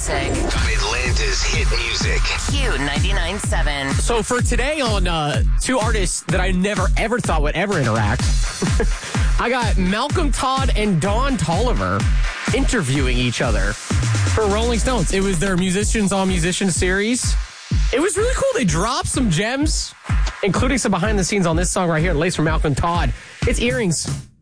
music. On Atlanta's hit music. Q99.7. So for today on two artists that I never ever thought would ever interact, I got Malcolm Todd and Don Toliver interviewing each other for Rolling Stones. It was their Musicians on Musicians series. It was really cool. They dropped some gems, including some behind the scenes on this song right here, Lace from Malcolm Todd. It's Earrings.